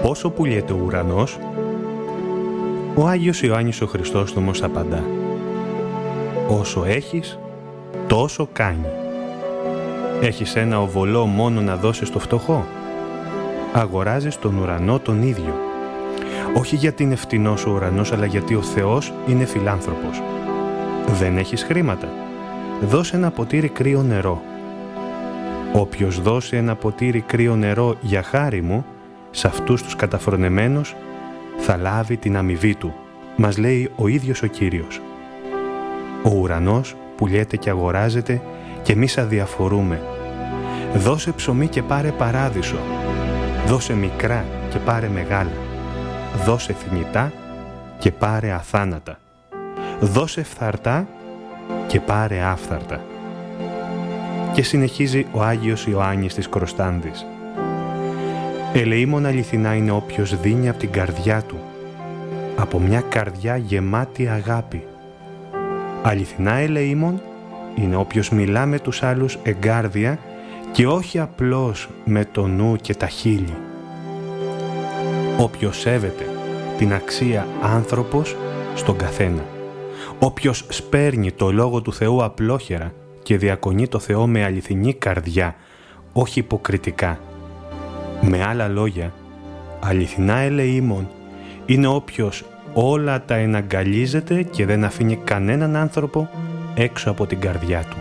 πόσο πουλιέται ο ουρανός? Ο Άγιος Ιωάννης ο Χριστόστομος απαντά: όσο έχεις, τόσο κάνει. Έχεις ένα οβολό μόνο να δώσεις στο φτωχό? Αγοράζεις τον ουρανό τον ίδιο. Όχι γιατί είναι φτηνός ο ουρανός, αλλά γιατί ο Θεός είναι φιλάνθρωπος. Δεν έχεις χρήματα? Δώσε ένα ποτήρι κρύο νερό. Όποιος δώσει ένα ποτήρι κρύο νερό για χάρη μου, σε αυτούς τους καταφρονεμένους, θα λάβει την αμοιβή του, μας λέει ο ίδιος ο Κύριος. Ο ουρανός πουλιέται και αγοράζεται και εμείς αδιαφορούμε. Δώσε ψωμί και πάρε παράδεισο. Δώσε μικρά και πάρε μεγάλα. Δώσε θνητά και πάρε αθάνατα. Δώσε φθαρτά και πάρε άφθαρτα. Και συνεχίζει ο Άγιος Ιωάννης της Κροστάνδης. Ελεήμων αληθινά είναι όποιος δίνει από την καρδιά του, από μια καρδιά γεμάτη αγάπη. Αληθινά ελεήμων είναι όποιος μιλά με τους άλλους εγκάρδια και όχι απλώς με το νου και τα χείλη. Όποιος σέβεται την αξία άνθρωπος στον καθένα. Όποιος σπέρνει το Λόγο του Θεού απλόχερα και διακονεί το Θεό με αληθινή καρδιά, όχι υποκριτικά. Με άλλα λόγια, αληθινά ελεήμων είναι όποιος όλα τα εναγκαλίζεται και δεν αφήνει κανέναν άνθρωπο έξω από την καρδιά του.